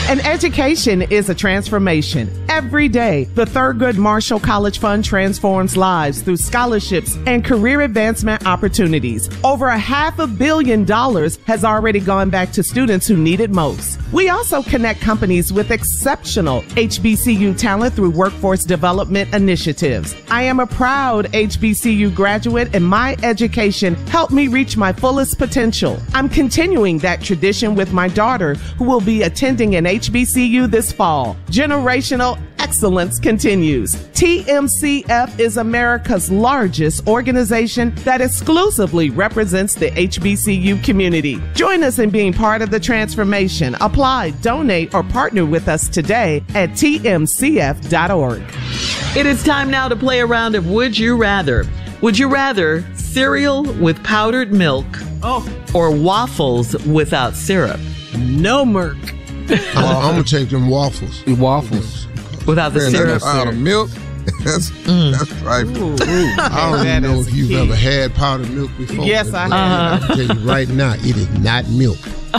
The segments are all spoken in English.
An education is a transformation. Every day, the Thurgood Marshall College Fund transforms lives through scholarships and career advancement opportunities. Over $500 million has already gone back to students who need it most. We also connect companies with exceptional HBCU talent through workforce development initiatives. I am a proud HBCU graduate, and my education helped me reach my fullest potential. I'm continuing that tradition with my daughter, who will be attending an HBCU this fall. Generational excellence continues. TMCF is America's largest organization that exclusively represents the HBCU community. Join us in being part of the transformation. Apply, donate, or partner with us today at tmcf.org. It is time now to play a round of Would You Rather. Would you rather cereal with powdered milk or waffles without syrup? No Merc. I'm going to take them waffles. Waffles. Without the syrup. Powdered milk? That's trifling. I don't even know if you've ever had powdered milk before. Yes, I have. I'll tell you right now, it is not milk.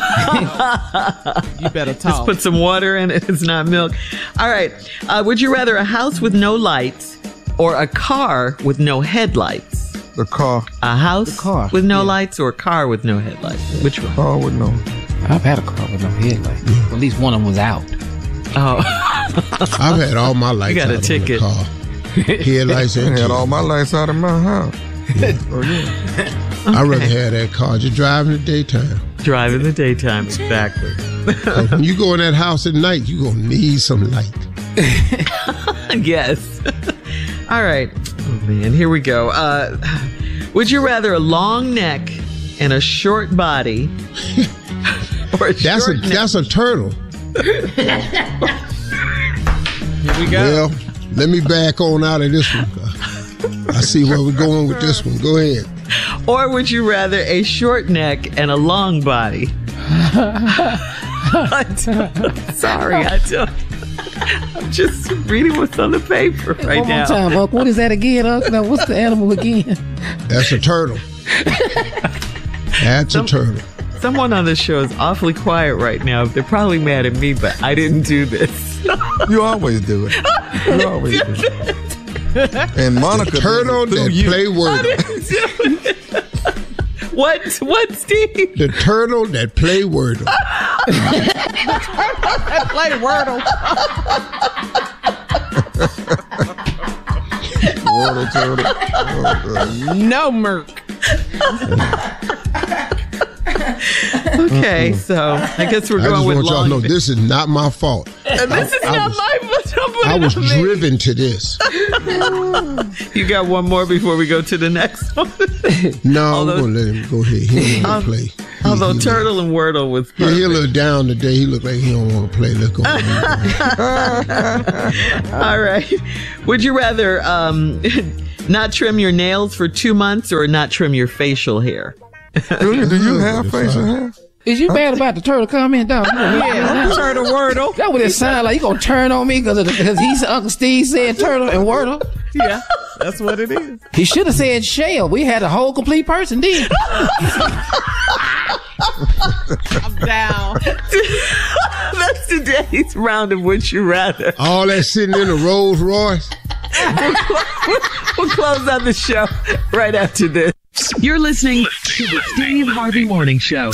You better talk. Just put some water in it. It's not milk. All right. Would you rather a house with no lights or a car with no headlights? The car. A house with no lights or a car with no headlights? Which one? Car with no. I've had a car with no headlights. At least one of them was out. Oh. I've had all my lights You got out a on ticket. the car. Headlights I and had all my lights out of my house. I'd rather have that car. Just drive in the daytime. Drive in the daytime, exactly. When you go in that house at night, you're going to need some light. Yes. All right. Oh, man. Here we go. Would you rather a long neck and a short body or a short neck? That's a turtle. Here we go. Well, let me back on out of this one. I see where we're going with this one. Go ahead. Or would you rather a short neck and a long body? Sorry, I'm just reading what's on the paper right now. One more time, Unc. What is that again, Unc? Now, what's the animal again? That's a turtle. That's a turtle. Someone on this show is awfully quiet right now. They're probably mad at me, but I didn't do this. You always do it. You always do it. And Monica, the turtle that play Wordle. What, Steve? The turtle that play Wordle. That play Wordle. Wordle turtle. Oh, no Merc. Okay, so I guess we're going with long. I just want y'all to know this is not my fault. This is not my fault. I was driven to this. You got one more before we go to the next one? No, I'm going to let him go ahead. He don't want to play. Although Turtle and Wordle was perfect. Yeah, he a little down today. He look like he don't want to play. Let's go. All right. Would you rather not trim your nails for 2 months or not trim your facial hair? Do you have facial hair? Is you mad about the turtle comment, dog? Yeah, Turtle Wordle. That what it sound like. You gonna turn on me because he's Uncle Steve said turtle and Wordle? Yeah, that's what it is. He should have said shell. We had a whole complete person then. I'm down. That's today's round of Would You Rather. All that sitting in a Rolls Royce. We'll close out the show right after this. You're listening to the Steve Harvey Morning Show.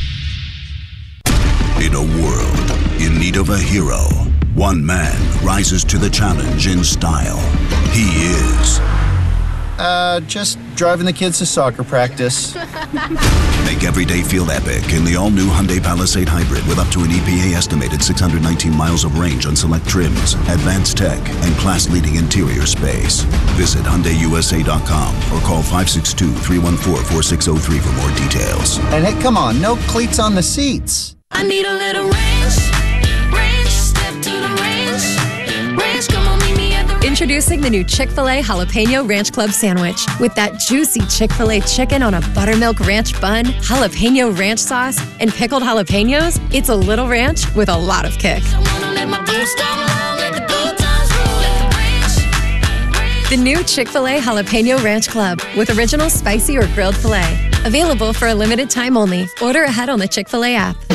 In a world in need of a hero, one man rises to the challenge in style. He is... just driving the kids to soccer practice. Make every day feel epic in the all-new Hyundai Palisade Hybrid with up to an EPA-estimated 619 miles of range on select trims, advanced tech, and class-leading interior space. Visit HyundaiUSA.com or call 562-314-4603 for more details. And hey, come on, no cleats on the seats. I need a little range, step to the range, come on, meet me at the... Introducing the new Chick-fil-A Jalapeno Ranch Club Sandwich. With that juicy Chick-fil-A chicken on a buttermilk ranch bun, jalapeno ranch sauce, and pickled jalapenos, it's a little ranch with a lot of kick. The new Chick-fil-A Jalapeno Ranch Club with original spicy or grilled filet. Available for a limited time only. Order ahead on the Chick-fil-A app.